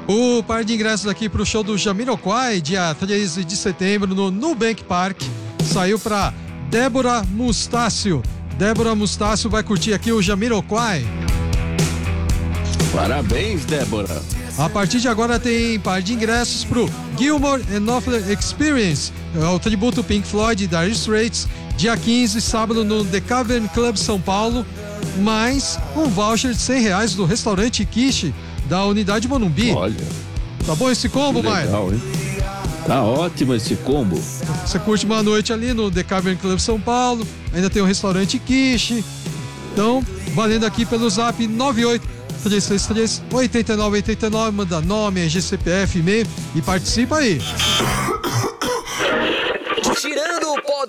O par de ingressos aqui pro show do Jamiroquai, dia 13 de setembro, no Nubank Park, saiu para Débora Mustácio. Débora Mustácio vai curtir aqui o Jamiroquai. Parabéns, Débora. A partir de agora tem par de ingressos pro Gilmore and Knopfler Experience, o tributo Pink Floyd e Dire Straits, dia 15, sábado, no The Cavern Club São Paulo, mais um voucher de R$100 do restaurante Quiche da Unidade Morumbi. Olha. Tá bom esse combo, Maia? Legal, hein? Tá ótimo esse combo. Você curte uma noite ali no The Cavern Club São Paulo, ainda tem o restaurante Quiche. Então, valendo aqui pelo zap 98-333-8989, manda nome, GCPF, e-mail e participa aí.